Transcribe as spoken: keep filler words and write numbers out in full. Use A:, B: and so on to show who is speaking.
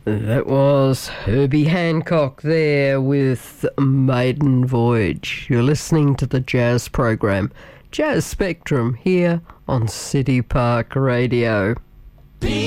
A: That was Herbie Hancock there with Maiden Voyage. You're listening to the Jazz program, Jazz Spectrum, here on City Park Radio.